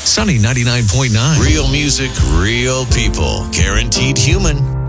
Sunny 99.9. Real music, real people. Guaranteed human.